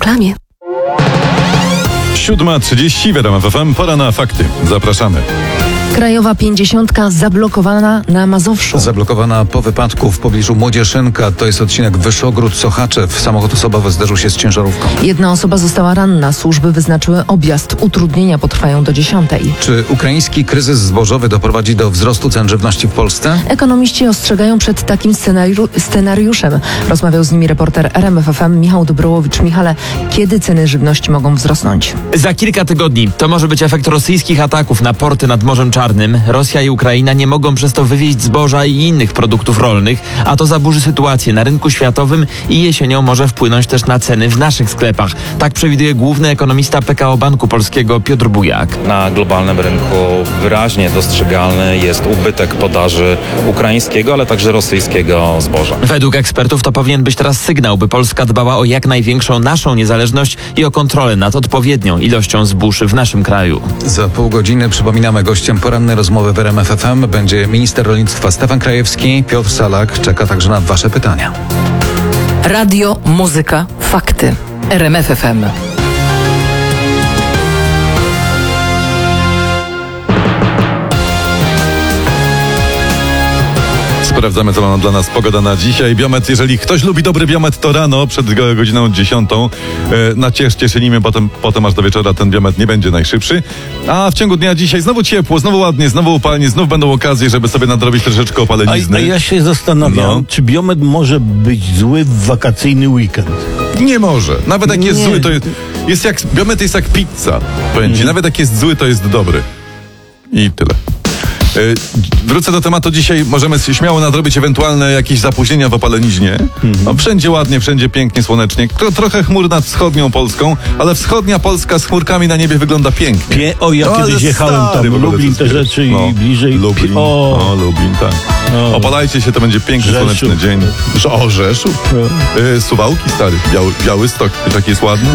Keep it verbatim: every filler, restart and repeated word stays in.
reklamie. siódma trzydzieści w R M F F M. Pora na fakty. Zapraszamy. Krajowa pięćdziesiątka zablokowana na Mazowszu. Zablokowana po wypadku w pobliżu Młodzieszynka. To jest odcinek Wyszogród-Sochaczew. Samochód osobowy zderzył się z ciężarówką. Jedna osoba została ranna. Służby wyznaczyły objazd. Utrudnienia potrwają do dziesiątej. Czy ukraiński kryzys zbożowy doprowadzi do wzrostu cen żywności w Polsce? Ekonomiści ostrzegają przed takim scenariu- scenariuszem. Rozmawiał z nimi reporter R M F F M Michał Dobrołowicz. Michale, kiedy ceny żywności mogą wzrosnąć? Za kilka tygodni. To może być efekt rosyjskich ataków na porty nad Morzem Czarnym. Rosja i Ukraina nie mogą przez to wywieźć zboża i innych produktów rolnych, a to zaburzy sytuację na rynku światowym i jesienią może wpłynąć też na ceny w naszych sklepach. Tak przewiduje główny ekonomista P K O Banku Polskiego Piotr Bujak. Na globalnym rynku wyraźnie dostrzegalny jest ubytek podaży ukraińskiego, ale także rosyjskiego zboża. Według ekspertów to powinien być teraz sygnał, by Polska dbała o jak największą naszą niezależność i o kontrolę nad odpowiednią ilością zbóż w naszym kraju. Za pół godziny przypominamy, gościem porannej rozmowy w R M F F M będzie minister rolnictwa Stefan Krajewski. Piotr Salak czeka także na wasze pytania. Radio, muzyka, fakty. R M F F M. Sprawdzamy, co ma dla nas pogoda na dzisiaj. Biometr, jeżeli ktoś lubi dobry biometr, to rano przed go- godziną dziesiątą. E, na ciesz cieszymy, potem, potem aż do wieczora ten biometr nie będzie najszybszy. A w ciągu dnia dzisiaj znowu ciepło, znowu ładnie, znowu upalnie, znów będą okazje, żeby sobie nadrobić troszeczkę A, opalenizny. a ja się zastanawiam, No. czy biometr może być zły w wakacyjny weekend? Nie może. Nawet jak jest Nie. zły, to jest, jest jak, biometr jest jak pizza. Powiem ci, Mhm. nawet jak jest zły, to jest dobry. I tyle. Yy, wrócę do tematu dzisiaj. Możemy śmiało nadrobić ewentualne jakieś zapóźnienia w opaleniźnie. No, wszędzie ładnie, wszędzie pięknie, słonecznie. Tro, trochę chmur nad wschodnią Polską, ale wschodnia Polska z chmurkami na niebie wygląda pięknie. Pie- o, ja No, ale kiedyś jechałem stary, tam, w ogóle Lublin, to te jest, rzeczy no, i bliżej. Lublin, O, o, Lublin, tak. O. Opalajcie się, to będzie piękny, Rzeszów. słoneczny dzień. O, Rzeszów. Yy, Suwałki, stary. Biały, Białystok, taki jest ładny.